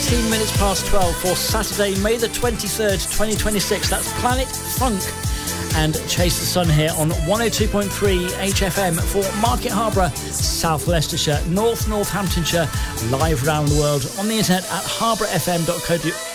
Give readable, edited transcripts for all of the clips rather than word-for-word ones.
18 minutes past 12 for Saturday, May the 23rd, 2026. That's Planet Funk and Chase the Sun here on 102.3 HFM for Market Harborough, South Leicestershire, Northamptonshire, live around the world on the internet at harbourfm.co.uk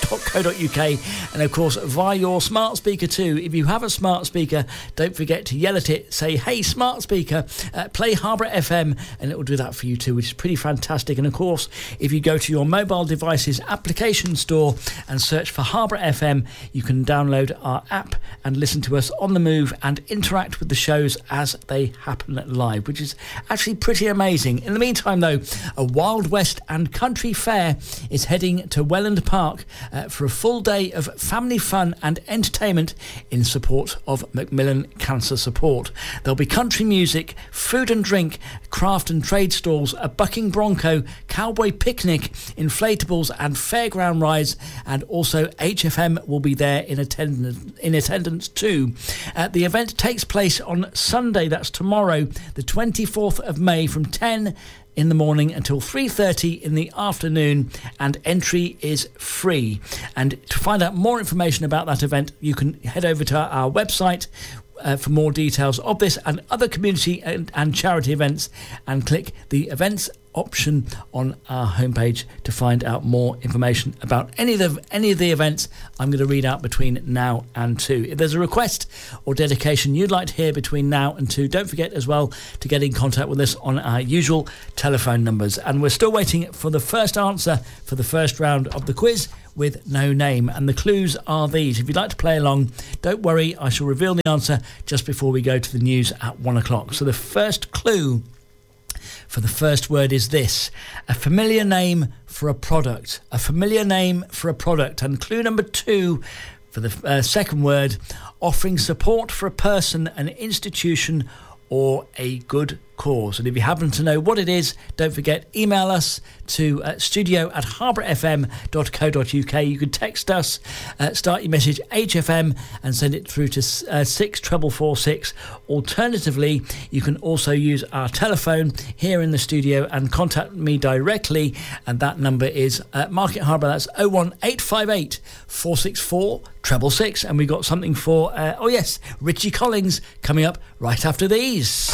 and of course via your smart speaker too. If you have a smart speaker, don't forget to yell at it, say, hey smart speaker, play Harbour FM, and it will do that for you too, which is pretty fantastic. And of course, if you go to your mobile device's application store and search for Harbour FM, you can download our app and listen to us on the move and interact with the shows as they happen live, which is actually pretty amazing. In the meantime though, a Wild West and Country Fair is heading to Welland Park for a full day of family fun and entertainment in support of Macmillan Cancer Support. There'll be country music, food and drink, craft and trade stalls, a bucking bronco, cowboy picnic, inflatables and fairground rides, and also HFM will be there in attendance too. The event takes place on Sunday, that's tomorrow, the 24th of May, from 10 in the morning until 3:30 in the afternoon, and entry is free. And to find out more information about that event, you can head over to our website for more details of this and other community and charity events, and click the events option on our homepage to find out more information about any of the events I'm going to read out between now and 2. If there's a request or dedication you'd like to hear between now and 2, don't forget as well to get in contact with us on our usual telephone numbers. And we're still waiting for the first answer for the first round of the quiz with no name, and the clues are these. If you'd like to play along, don't worry, I shall reveal the answer just before we go to the news at 1 o'clock. So the first clue for the first word is this: a familiar name for a product. A familiar name for a product. And clue number 2 for the second word: offering support for a person, an institution, or a good cause. And if you happen to know what it is, don't forget, email us to studio@harbourfm.co.uk. You can text us, start your message HFM and send it through to 64446. Alternatively, you can also use our telephone here in the studio and contact me directly, and that number is Market Harborough. That's 01858 464 666. And we got something for Richie Collins coming up right after these.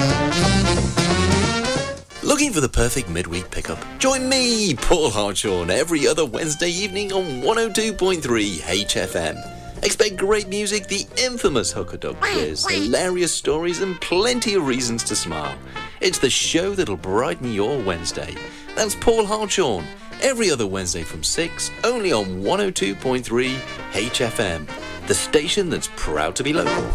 Looking for the perfect midweek pickup? Join me, Paul Hartshorn, every other Wednesday evening on 102.3 HFM. Expect great music, the infamous Hooker Dog quiz, hilarious stories, and plenty of reasons to smile. It's the show that'll brighten your Wednesday. That's Paul Hartshorn, every other Wednesday from 6, only on 102.3 HFM, the station that's proud to be local.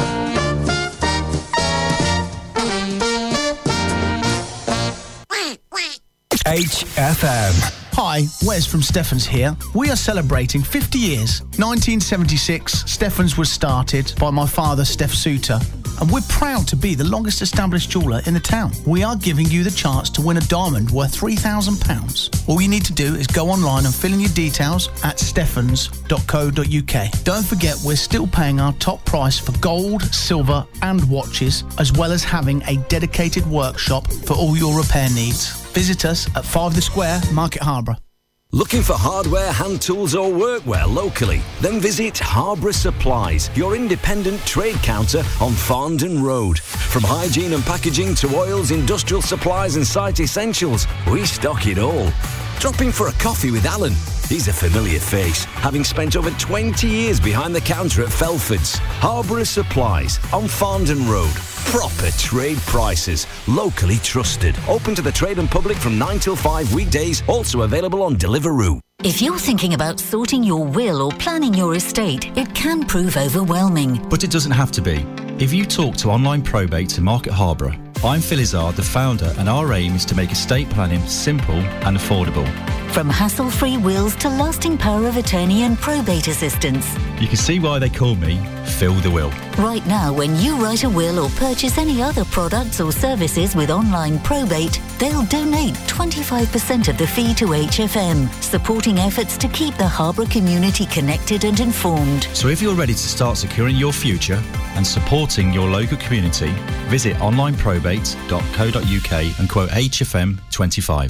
HFM. Hi, Wes from Steffens here. We are celebrating 50 years. 1976, Steffens was started by my father, Steph Suter, and we're proud to be the longest established jeweller in the town. We are giving you the chance to win a diamond worth £3,000. All you need to do is go online and fill in your details at steffens.co.uk. Don't forget, we're still paying our top price for gold, silver and watches, as well as having a dedicated workshop for all your repair needs. Visit us at 5 The Square, Market Harborough. Looking for hardware, hand tools or workwear locally? Then visit Harborough Supplies, your independent trade counter on Farndon Road. From hygiene and packaging to oils, industrial supplies and site essentials, we stock it all. Drop in for a coffee with Alan. He's a familiar face, having spent over 20 years behind the counter at Felford's. Harborough Supplies on Farndon Road. Proper trade prices, locally trusted. Open to the trade and public from 9 till 5 weekdays, also available on Deliveroo. If you're thinking about sorting your will or planning your estate, it can prove overwhelming. But it doesn't have to be. If you talk to Online Probate in Market Harborough, I'm Phil Izzard, the founder, and our aim is to make estate planning simple and affordable. From hassle-free wills to lasting power of attorney and probate assistance. You can see why they call me Phil the Will. Right now, when you write a will or purchase any other products or services with Online Probate, they'll donate 25% of the fee to HFM, supporting efforts to keep the Harborough community connected and informed. So if you're ready to start securing your future and supporting your local community, visit onlineprobate.co.uk and quote HFM 25.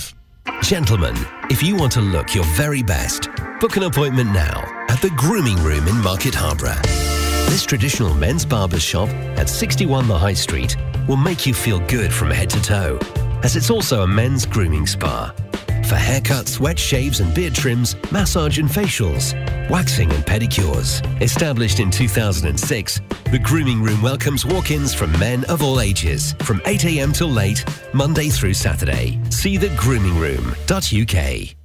Gentlemen, if you want to look your very best, book an appointment now at the Grooming Room in Market Harborough. This traditional men's barber's shop at 61 The High Street will make you feel good from head to toe, as it's also a men's grooming spa. For haircuts, wet shaves and beard trims, massage and facials, waxing and pedicures. Established in 2006, the Grooming Room welcomes walk-ins from men of all ages, from 8 a.m. till late, Monday through Saturday. See thegrooming.room.uk.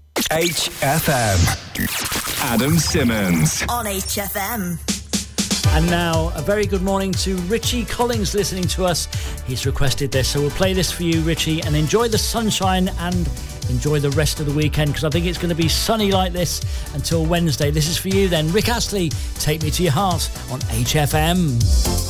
HFM. Adam Simmons. On HFM. And now, a very good morning to Richie Collins listening to us. He's requested this, so we'll play this for you, Richie, and enjoy the sunshine and enjoy the rest of the weekend, because I think it's going to be sunny like this until Wednesday. This is for you then. Rick Astley, Take Me to Your Heart on HFM.